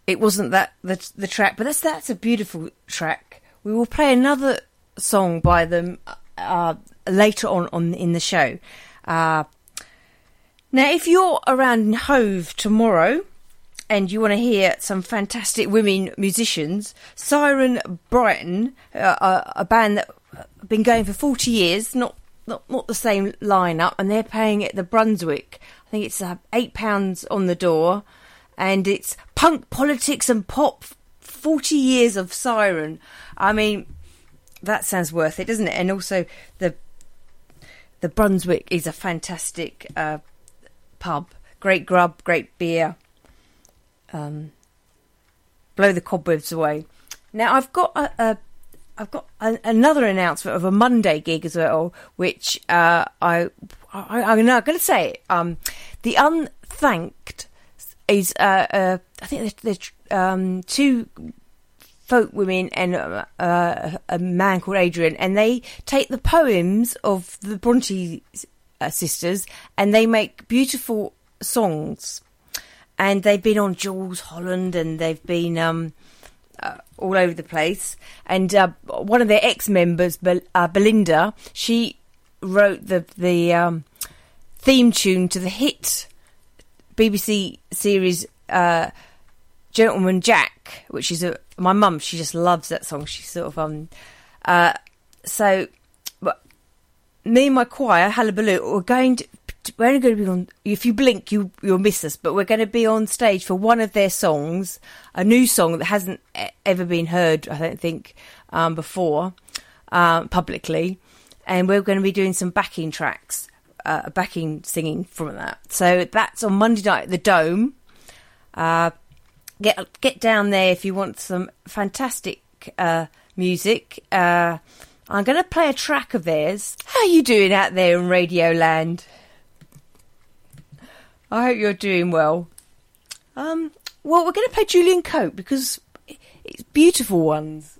it wasn't that the track, but that's a beautiful track. We will play another song by them later on in the show. Now, if you're around Hove tomorrow and you want to hear some fantastic women musicians, Siren Brighton, a band that have been going for 40 years, not the same lineup, and they're playing at the Brunswick. I think it's £8 on the door, and it's punk, politics and pop, 40 years of Siren. I mean, that sounds worth it, doesn't it? And also the Brunswick is a fantastic pub. Great grub, great beer. Blow the cobwebs away. Now I've got another announcement of a Monday gig as well, which I'm not going to say it. The Unthanked is I think there's two folk women and a man called Adrian, and they take the poems of the Bronte sisters and they make beautiful songs. And they've been on Jules Holland, and they've been all over the place. And one of their ex-members, Belinda, she wrote the theme tune to the hit BBC series Gentleman Jack, which is my mum. She just loves that song. She sort of so. But me and my choir, Hullabaloo, we're only going to be on, if you blink, you'll miss us, but we're going to be on stage for one of their songs, a new song that hasn't ever been heard, I don't think, before, publicly. And we're going to be doing some backing tracks, backing singing from that. So that's on Monday night at the Dome. Get down there if you want some fantastic music. I'm going to play a track of theirs. How are you doing out there in Radio Land? I hope you're doing well. Well, we're going to play Julian Cope because it's beautiful ones.